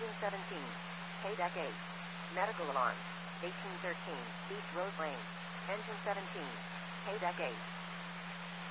Engine 17. K-Deck 8. Medical alarm. 1813 East Rose Lane. Engine 17. K-Deck 8.